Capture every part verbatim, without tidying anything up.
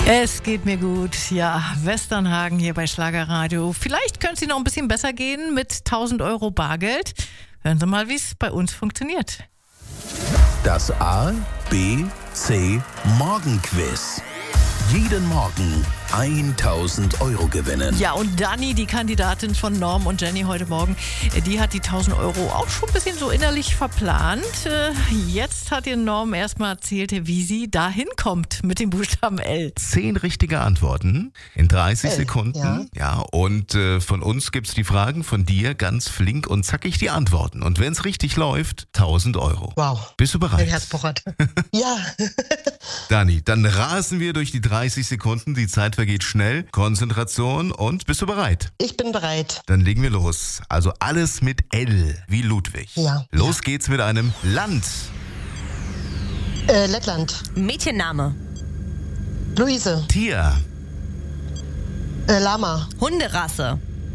Es geht mir gut. Ja, Westernhagen hier bei Schlagerradio. Vielleicht könnte es Ihnen noch ein bisschen besser gehen mit tausend Euro Bargeld. Hören Sie mal, wie es bei uns funktioniert. Das A, B, C Morgenquiz. Jeden Morgen tausend Euro gewinnen. Ja, und Dani, die Kandidatin von Norm und Jenny heute Morgen, die hat die tausend Euro auch schon ein bisschen so innerlich verplant. Jetzt hat ihr Norm erstmal erzählt, wie sie da hinkommt mit dem Buchstaben L. Zehn richtige Antworten in dreißig L, Sekunden. ja. Ja, und äh, von uns gibt's die Fragen, von dir ganz flink und zackig die Antworten. Und wenn es richtig läuft, tausend Euro. Wow. Bist du bereit? Mein Herz pochert. Ja. Dani, dann rasen wir durch die dreißig Sekunden. Die Zeit vergeht schnell. Konzentration und bist du bereit? Ich bin bereit. Dann legen wir los. Also alles mit L wie Ludwig. Ja. Los Ja. geht's mit einem Land. Äh, Lettland. Mädchenname. Luise. Tier. Äh, Lama. Hunderasse.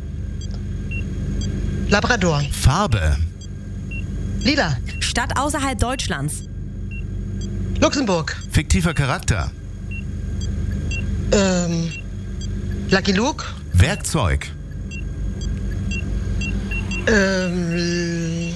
Labrador. Farbe. Lila. Stadt außerhalb Deutschlands. Luxemburg. Fiktiver Charakter. Ähm, Lucky Luke. Werkzeug. Ähm,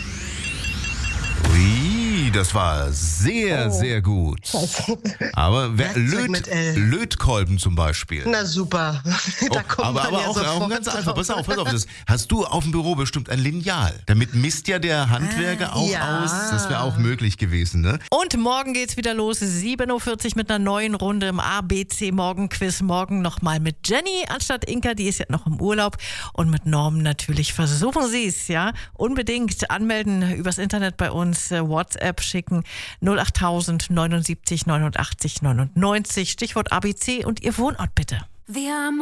Ui, das war sehr, Oh. sehr gut. Aber wer, Werkzeug Löt, mit L. Lötkolben zum Beispiel. na super. Da Oh, kommt aber man aber ja auch, sofort auch ganz drauf. einfach. Pass auf, pass auf. Das hast du auf dem Büro bestimmt ein Lineal. Damit misst ja der Handwerker auch ja. aus. Das wäre auch möglich gewesen, ne? Und morgen geht's wieder los, sieben Uhr vierzig mit einer neuen Runde im A B C Morgenquiz. Morgen nochmal mit Jenny anstatt Inka, die ist ja noch im Urlaub. Und mit Norm natürlich. Versuchen Sie es, ja. Unbedingt anmelden übers Internet bei uns, äh, WhatsApp schicken null acht tausend neunundsiebzig neunundachtzig neunundneunzig, Stichwort A B C und Ihr Wohnort bitte. Wir